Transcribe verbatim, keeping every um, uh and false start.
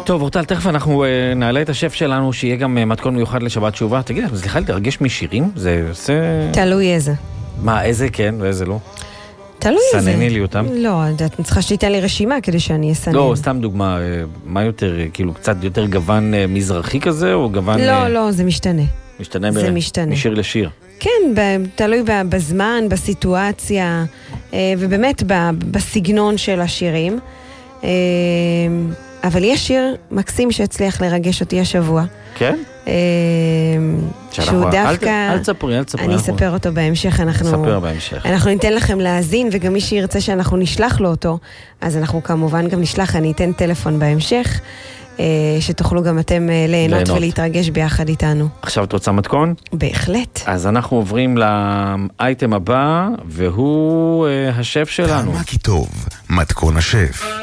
טוב, אורטל, תכף אנחנו uh, נעלה את השף שלנו, שיהיה גם uh, מתכון מיוחד לשבת תשובה. תגיד, סליחה, להתרגש משירים? זה עושה... תלוי איזה. מה, איזה כן ואיזה לא? תלוי איזה. סנני לי אותם? לא, את צריכה שתיתן לי רשימה כדי שאני אסנן. לא, סתם דוגמה, מה יותר, כאילו קצת יותר גוון מזרחי כזה, או גוון... לא, לא, זה משתנה. משתנה זה משתנה. משיר לשיר. כן, תלוי בזמן, בסיטואציה, ובאמת בסגנון של השירים. אבל יש שיר מקסים שהצליח לרגש אותי השבוע. כן? שהוא דווקא... אל תספרי, אל תספרי. אני אספר אותו בהמשך. נספר בהמשך. אנחנו ניתן לכם להאזין, וגם מי שירצה שאנחנו נשלח לו אותו, אז אנחנו כמובן גם נשלח, אני אתן טלפון בהמשך, שתוכלו גם אתם ליהנות ולהתרגש ביחד איתנו. עכשיו את רוצה מתכון? בהחלט. אז אנחנו עוברים לאייטם הבא, והוא השף שלנו. כמה כי טוב, מתכון השף.